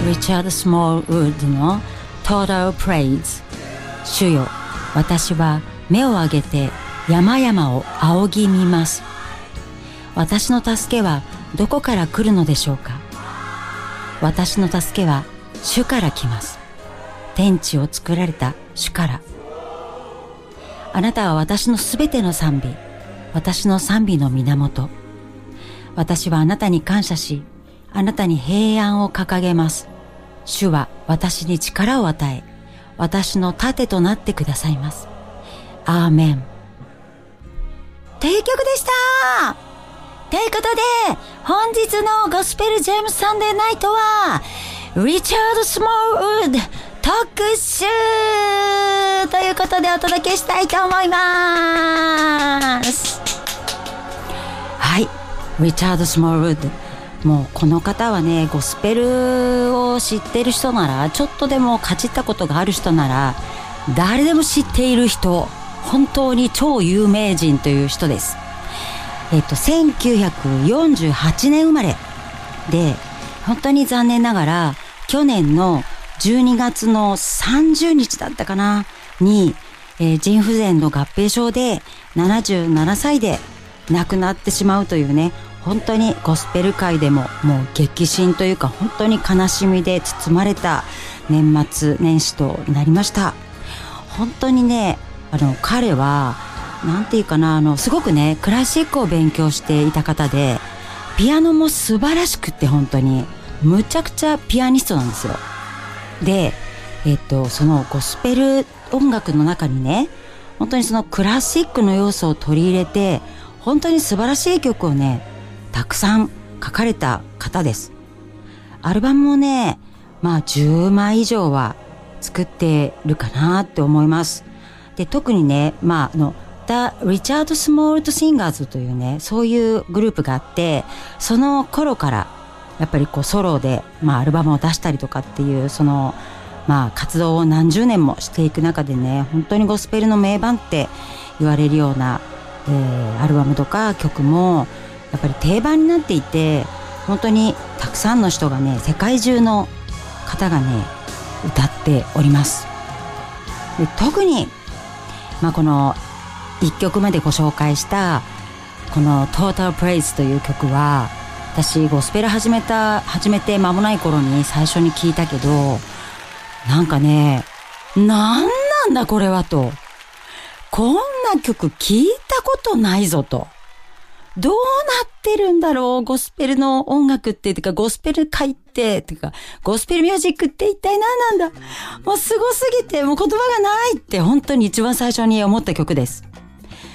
リチャード・スモールウッドの Total Praise。 主よ、私は目を上げて山々を仰ぎ見ます。私の助けはどこから来るのでしょうか。私の助けは主から来ます。天地を作られた主から。あなたは私のすべての賛美、私の賛美の源。私はあなたに感謝し、あなたに平安を掲げます。主は私に力を与え、私の盾となってくださいます。アーメン。という曲でした。ということで、本日のゴスペルジェームスサンデーナイトは、リチャード・スモールウッド特集ということでお届けしたいと思います。はい、リチャード・スモールウッド。もうこの方はね、ゴスペルを知ってる人なら、ちょっとでもかじったことがある人なら、誰でも知っている人、本当に超有名人という人です。1948年生まれで、本当に残念ながら去年の12月の30日だったかなに、腎不全の合併症で77歳で亡くなってしまうというね、本当にゴスペル界でももう激震というか、本当に悲しみで包まれた年末年始となりました。本当にね、彼はなんていうかな、すごくね、クラシックを勉強していた方で、ピアノも素晴らしくって、本当にむちゃくちゃピアニストなんですよ。で、そのゴスペル音楽の中にね、本当にそのクラシックの要素を取り入れて、本当に素晴らしい曲をね、たくさん書かれた方です。アルバムもね、10枚以上は作ってるかなって思います。で、特にね、The Richard Smallwood Singers というね、そういうグループがあって、その頃からやっぱりこうソロでアルバムを出したりとかっていう、その活動を何十年もしていく中でね、本当にゴスペルの名盤って言われるような、アルバムとか曲もやっぱり定番になっていて、本当にたくさんの人がね、世界中の方がね歌っております。で、特にこの1曲目でご紹介したこの Total Praise という曲は、私ゴスペル始めて間もない頃に最初に聞いたけど、なんかね、なんだこれはと、こんな曲聞いたことないぞと、どうなってるんだろうゴスペルの音楽っていうか、ゴスペル界っていうか、ゴスペルミュージックって一体何なんだ、もうすごすぎてもう言葉がないって本当に一番最初に思った曲です。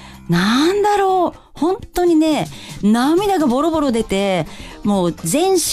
なんだろう、本当にね、涙がボロボロ出て、もう全身